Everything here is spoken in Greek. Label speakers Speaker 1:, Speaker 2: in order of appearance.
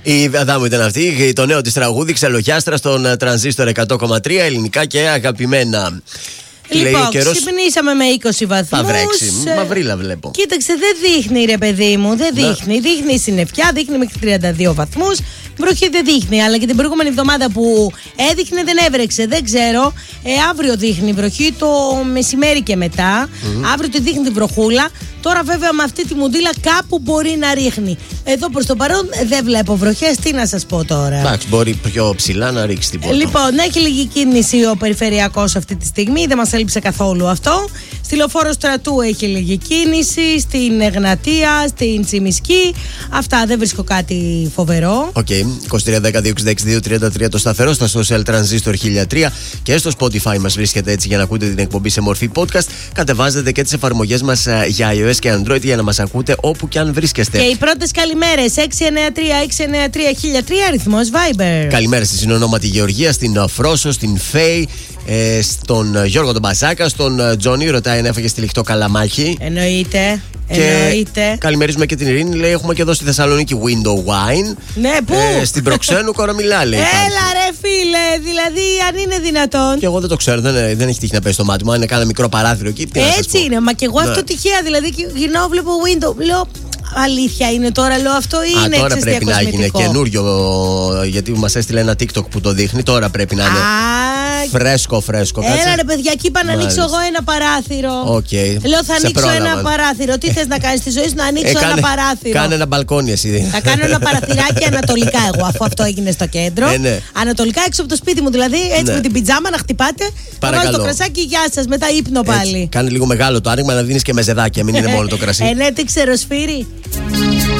Speaker 1: Η Αδάμου ήταν αυτή. Το νέο της τραγούδι Ξελογιάστρα στον Τρανζίστορ 100,3. Ελληνικά και αγαπημένα.
Speaker 2: Λοιπόν, ξυπνήσαμε με 20 βαθμούς.
Speaker 1: Θα βρέξει. Μαυρίλα βλέπω.
Speaker 2: Κοίταξε, δεν δείχνει ρε παιδί μου. Δεν δείχνει. Δείχνει συννεφιά, δείχνει μέχρι 32 βαθμούς. Βροχή δεν δείχνει. Αλλά και την προηγούμενη εβδομάδα που έδειχνε δεν έβρεξε. Δεν ξέρω. Αύριο δείχνει βροχή το μεσημέρι και μετά. Αύριο τη δείχνει τη βροχούλα. Τώρα βέβαια με αυτή τη μουντίλα κάπου μπορεί να ρίχνει. Εδώ προς το παρόν δεν βλέπω βροχές. Τι να σας πω τώρα.
Speaker 1: Εντάξει, μπορεί πιο ψηλά να ρίξει τίποτα.
Speaker 2: Λοιπόν, έχει λίγη κίνηση ο περιφερειακός αυτή τη στιγμή. Δεν μας έλειψε καθόλου αυτό. Στη Λεωφόρο Στρατού έχει λίγη κίνηση. Στην Εγνατία, στην Τσιμισκή. Αυτά, δεν βρίσκω κάτι φοβερό.
Speaker 1: Οκ. 23-10-266-233 το σταθερό. Στα social Transistor 1003 και στο Spotify μας βρίσκεται έτσι για να ακούτε την εκπομπή σε μορφή podcast. Κατεβάζετε και τις εφαρμογές μας για iOS και Android για να μας ακούτε όπου και αν βρίσκεστε.
Speaker 2: Και οι πρώτες καλημέρες 693-693-1003 αριθμός Viber.
Speaker 1: Καλημέρα στη συνονόματη Γεωργία, στην Φρόσο, στην Φέη, στον Γιώργο τον Μπασάκα, στον Τζόνι. Ρωτάει αν έφαγε στυλιχτό καλαμάκι.
Speaker 2: Εννοείται.
Speaker 1: Και καλημερίζουμε και την Ειρήνη. Λέει: έχουμε και εδώ στη Θεσσαλονίκη window wine.
Speaker 2: Ναι, πού?
Speaker 1: Στην Προξένου Κορομιλά, λέει.
Speaker 2: Έλα, ρε φίλε, δηλαδή αν είναι δυνατόν.
Speaker 1: Και εγώ δεν το ξέρω, δεν έχει τύχει να πέσει στο μάτι μου. Αν είναι κάνα μικρό παράθυρο εκεί.
Speaker 2: Έτσι είναι, μα και εγώ αυτό τυχαία. Δηλαδή γυρνάω, βλέπω window. Λέω. Αλήθεια είναι τώρα, λέω αυτό ή είναι
Speaker 1: τώρα πρέπει να γίνει καινούριο. Γιατί μας έστειλε ένα TikTok που το δείχνει. Τώρα πρέπει να είναι φρέσκο.
Speaker 2: Έλα ρε παιδιά, εκεί είπα να ανοίξω εγώ ένα παράθυρο. Λέω θα ανοίξω ένα παράθυρο. Τι θες να κάνεις στη ζωή σου, να ανοίξω ένα παράθυρο?
Speaker 1: Κάνε ένα μπαλκόνι εσύ.
Speaker 2: Θα κάνω ένα παραθυράκι ανατολικά εγώ, αφού αυτό έγινε στο κέντρο. Ανατολικά έξω από το σπίτι μου δηλαδή, έτσι με την πιτζάμα να χτυπάτε. Θα βάλω το κρασάκι, γεια σας, μετά ύπνο πάλι.
Speaker 1: Κάνε λίγο μεγάλο το άνοιγμα να δίνεις και μεζεδάκια, μην είναι μόνο το κρασί.
Speaker 2: Ναι, τι ξέρω, Σφύρι.